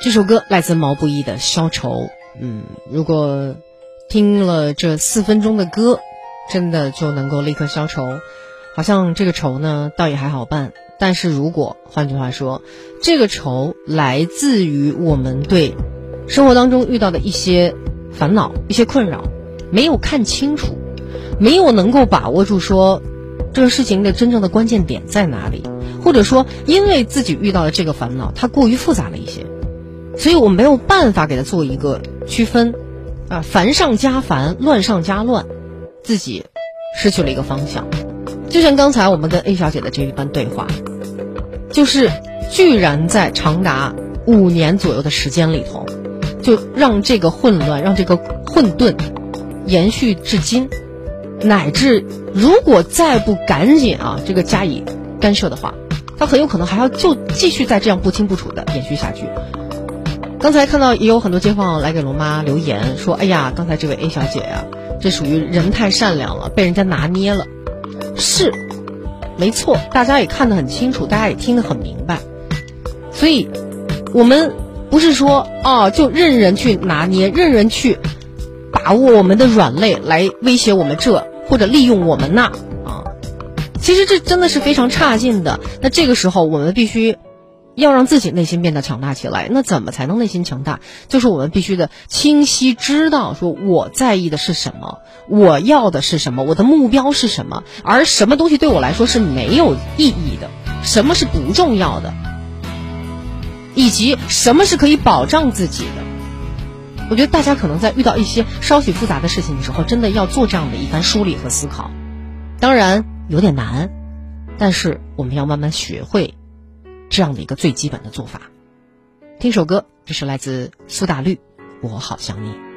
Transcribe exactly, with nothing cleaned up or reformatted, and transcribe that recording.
这首歌来自毛不易的《消愁》。嗯，如果听了这四分钟的歌，真的就能够立刻消愁，好像这个愁呢倒也还好办。但是如果换句话说，这个愁来自于我们对生活当中遇到的一些烦恼、一些困扰没有看清楚，没有能够把握住说这个事情的真正的关键点在哪里，或者说因为自己遇到了这个烦恼它过于复杂了一些，所以我没有办法给它做一个区分啊，烦上加烦，乱上加乱，自己失去了一个方向。就像刚才我们跟 A 小姐的这一番对话，就是居然在长达五年左右的时间里头，就让这个混乱，让这个混沌延续至今，乃至如果再不赶紧啊这个加以干涉的话，它很有可能还要就继续再这样不清不楚的延续下去。刚才看到也有很多街坊来给龙妈留言说，哎呀，刚才这位 A 小姐呀、啊，这属于人太善良了，被人家拿捏了。是没错，大家也看得很清楚，大家也听得很明白，所以我们不是说啊就任人去拿捏，任人去把握我们的软肋来威胁我们这或者利用我们那啊，其实这真的是非常差劲的。那这个时候我们必须要让自己内心变得强大起来。那怎么才能内心强大？就是我们必须的清晰知道说我在意的是什么，我要的是什么，我的目标是什么，而什么东西对我来说是没有意义的，什么是不重要的，以及什么是可以保障自己的。我觉得大家可能在遇到一些稍许复杂的事情的时候，真的要做这样的一番梳理和思考。当然有点难，但是我们要慢慢学会这样的一个最基本的做法。听首歌，这是来自苏打绿，我好想你。